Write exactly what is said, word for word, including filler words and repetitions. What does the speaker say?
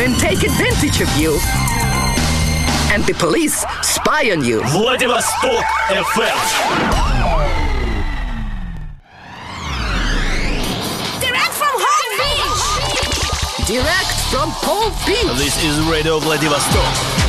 and take advantage of you. And the police spy on you. Владивосток эф эм. Direct from Home Beach. Direct from Palm Beach. This is Radio Vladivostok.